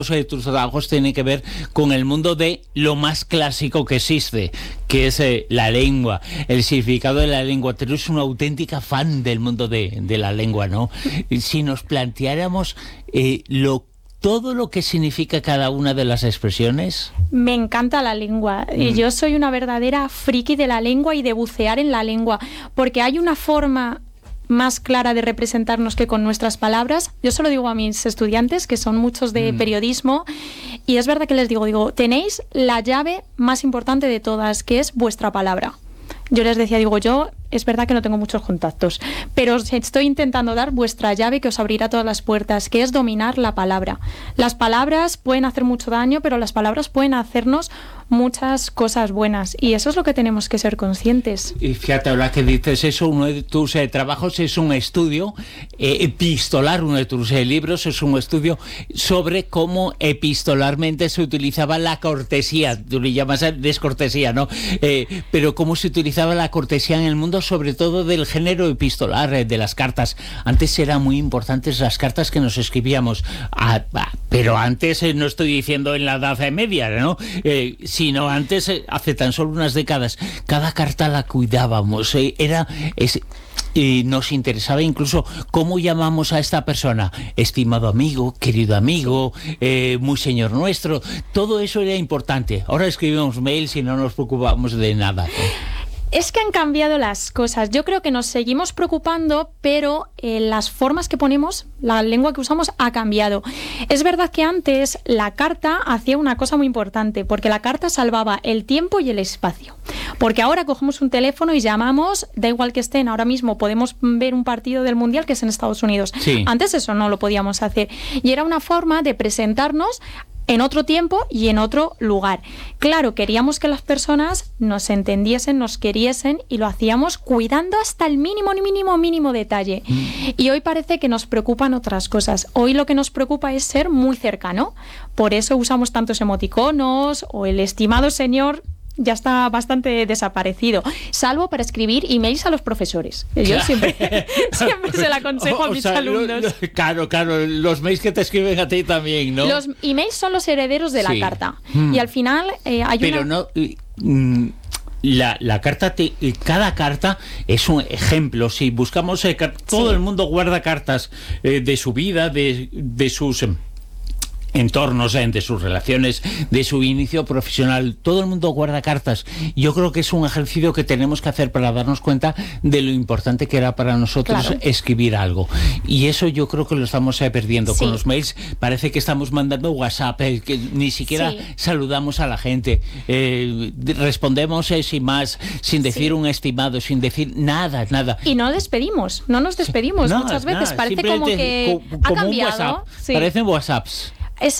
de tus trabajos tiene que ver con el mundo de lo más clásico que existe, que es la lengua, el significado de la lengua. Tú eres una auténtica fan del mundo de la lengua, ¿no? Si nos planteáramos todo lo que significa cada una de las expresiones. Me encanta la lengua. Yo soy una verdadera friki de la lengua y de bucear en la lengua, porque hay una forma más clara de representarnos que con nuestras palabras. Yo se lo digo a mis estudiantes, que son muchos de periodismo, y es verdad que les digo, tenéis la llave más importante de todas, que es vuestra palabra. Yo les decía, es verdad que no tengo muchos contactos, pero os estoy intentando dar vuestra llave que os abrirá todas las puertas, que es dominar la palabra. Las palabras pueden hacer mucho daño, pero las palabras pueden hacernos muchas cosas buenas, y eso es lo que tenemos que ser conscientes. Y fíjate, ahora que dices eso, uno de tus trabajos es un estudio epistolar, uno de tus libros es un estudio sobre cómo epistolarmente se utilizaba la cortesía. Tú le llamas descortesía, ¿no? Pero cómo se utilizaba la cortesía en el mundo, sobre todo del género epistolar, de las cartas. Antes eran muy importantes las cartas que nos escribíamos, pero antes no estoy diciendo en la Edad Media, ¿no? Sino antes, hace tan solo unas décadas, cada carta la cuidábamos, y nos interesaba incluso cómo llamamos a esta persona, estimado amigo, querido amigo, muy señor nuestro. Todo eso era importante. Ahora escribimos mails y no nos preocupamos de nada. Es que han cambiado las cosas. Yo creo que nos seguimos preocupando, pero las formas que ponemos, la lengua que usamos ha cambiado. Es verdad que antes la carta hacía una cosa muy importante, porque la carta salvaba el tiempo y el espacio. Porque ahora cogemos un teléfono y llamamos, da igual que estén, ahora mismo podemos ver un partido del Mundial que es en Estados Unidos. Sí. Antes eso no lo podíamos hacer. Y era una forma de presentarnos en otro tiempo y en otro lugar. Claro, queríamos que las personas nos entendiesen, nos queriesen, y lo hacíamos cuidando hasta el mínimo detalle. Y hoy parece que nos preocupan otras cosas. Hoy lo que nos preocupa es ser muy cercano. Por eso usamos tantos emoticonos, o el estimado señor ya está bastante desaparecido, salvo para escribir emails a los profesores. Yo siempre se lo aconsejo a mis alumnos. Claro, los mails que te escriben a ti también, ¿no? Los emails son los herederos de la carta. Y al final hay Pero una... no... La carta, cada carta es un ejemplo. Si buscamos, todo el mundo guarda cartas de su vida, de sus entornos, de sus relaciones, de su inicio profesional. Todo el mundo guarda cartas. Yo creo que es un ejercicio que tenemos que hacer para darnos cuenta de lo importante que era para nosotros escribir algo. Y eso yo creo que lo estamos perdiendo. Con los mails parece que estamos mandando WhatsApp, que ni siquiera saludamos a la gente. Respondemos sin más, sin decir un estimado, sin decir nada. Y no despedimos, no nos despedimos muchas veces. Parece como que ha cambiado. Parecen WhatsApps.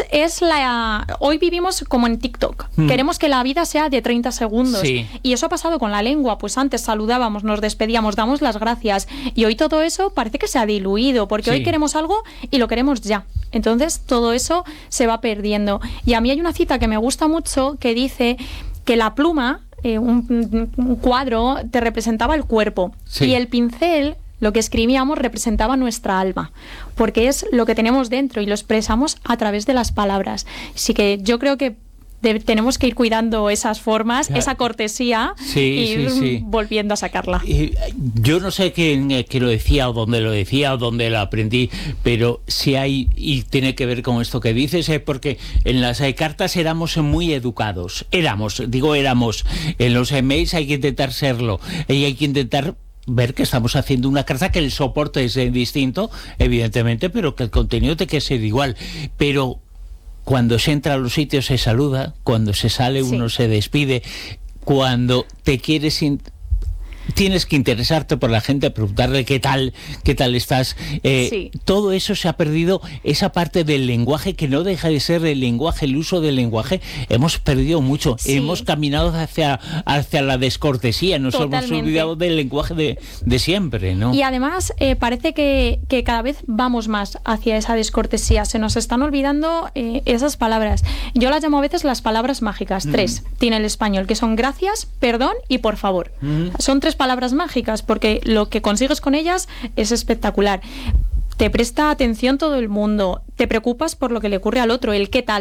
Hoy vivimos como en TikTok. Queremos que la vida sea de 30 segundos. Y eso ha pasado con la lengua. Pues antes saludábamos, nos despedíamos, damos las gracias. Y hoy todo eso parece que se ha diluido, porque hoy queremos algo y lo queremos ya. Entonces todo eso se va perdiendo. Y a mí hay una cita que me gusta mucho que dice que la pluma, un cuadro, te representaba el cuerpo. Y el pincel, lo que escribíamos, representaba nuestra alma, porque es lo que tenemos dentro y lo expresamos a través de las palabras. Así que yo creo que tenemos que ir cuidando esas formas, esa cortesía, volviendo a sacarla. Yo no sé quién lo decía o dónde lo aprendí, pero sí hay, y tiene que ver con esto que dices, porque en las cartas éramos muy educados. Éramos, en los emails hay que intentar serlo, y hay que intentar ver que estamos haciendo una carta, que el soporte es distinto, evidentemente, pero que el contenido tiene que ser igual. Pero cuando se entra a los sitios se saluda, cuando se sale uno se despide, cuando te quieres... Tienes que interesarte por la gente, preguntarle qué tal estás. Todo eso se ha perdido, esa parte del lenguaje que no deja de ser el lenguaje, el uso del lenguaje. Hemos perdido mucho, hemos caminado hacia la descortesía, nos hemos olvidado del lenguaje de siempre, ¿no? Y además parece que cada vez vamos más hacia esa descortesía, se nos están olvidando esas palabras. Yo las llamo a veces las palabras mágicas. 3 tiene el español, que son gracias, perdón y por favor. Son 3 palabras mágicas, porque lo que consigues con ellas es espectacular. te presta atención todo el mundo, te preocupas por lo que le ocurre al otro, el qué tal.